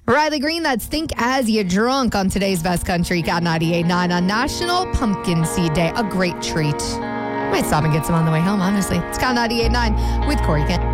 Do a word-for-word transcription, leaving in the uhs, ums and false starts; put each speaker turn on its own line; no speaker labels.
Riley Green, that's Think As You Drunk on today's Best Country, Cat ninety-eight point nine on National Pumpkin Seed Day. A great treat. Might stop and get some on the way home, honestly. It's Cat ninety-eight point nine with Corey Kent.